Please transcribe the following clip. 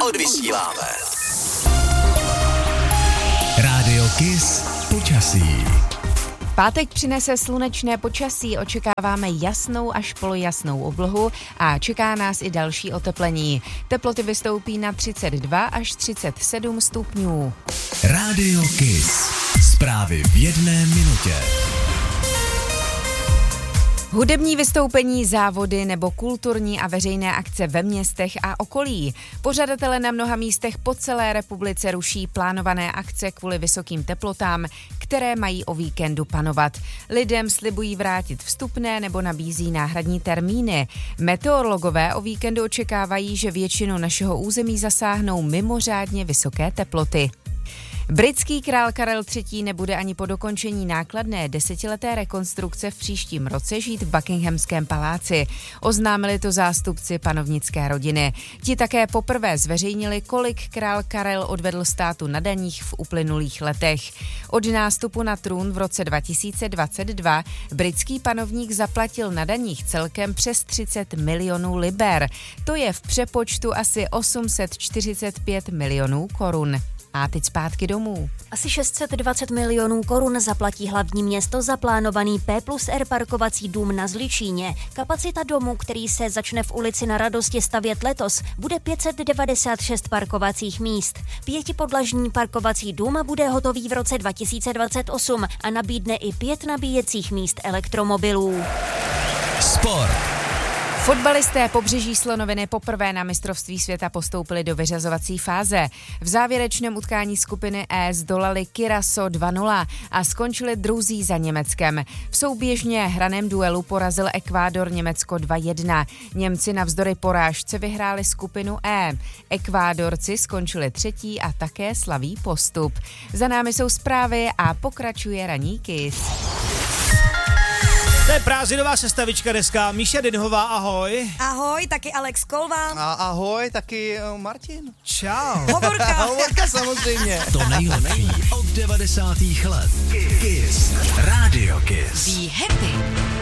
odvysíláme. Rádio Kiss počasí. Pátek přinese slunečné počasí, očekáváme jasnou až polojasnou oblohu a čeká nás i další oteplení. Teploty vystoupí na 32 až 37 stupňů. Rádio Kiss. Zprávy v jedné minutě. Hudební vystoupení, závody nebo kulturní a veřejné akce ve městech a okolí. Pořadatelé na mnoha místech po celé republice ruší plánované akce kvůli vysokým teplotám, které mají o víkendu panovat. Lidem slibují vrátit vstupné nebo nabízí náhradní termíny. Meteorologové o víkendu očekávají, že většinu našeho území zasáhnou mimořádně vysoké teploty. Britský král Karel III. Nebude ani po dokončení nákladné desetileté rekonstrukce v příštím roce žít v Buckinghamském paláci. Oznámili to zástupci panovnické rodiny. Ti také poprvé zveřejnili, kolik král Karel odvedl státu na daních v uplynulých letech. Od nástupu na trůn v roce 2022 britský panovník zaplatil na daních celkem přes 30 milionů liber. To je v přepočtu asi 845 milionů korun. A teď zpátky domů. Asi 620 milionů korun zaplatí hlavní město za plánovaný P+R parkovací dům na Zličíně. Kapacita domu, který se začne v ulici Na Radosti stavět letos, bude 596 parkovacích míst. 5podlažní parkovací dům bude hotový v roce 2028 a nabídne i 5 nabíjecích míst elektromobilů. Sport. Fotbalisté Pobřeží Slonoviny poprvé na mistrovství světa postoupili do vyřazovací fáze. V závěrečném utkání skupiny E zdolali Curaçao 2-0 a skončili druzí za Německem. V souběžně hraném duelu porazil Ekvádor Německo 2-1. Němci navzdory porážce vyhráli skupinu E. Ekvádorci skončili třetí a také slaví postup. Za námi jsou zprávy a pokračuje ranní Kiss. To je prázdninová sestavička dneska. Míša Dynhová, ahoj. Ahoj, taky Alex Kolva. A ahoj, taky Martin. Čau. Hovorka samozřejmě. To nejlepší od 90. let. Kiss. Rádio Kiss. Be happy.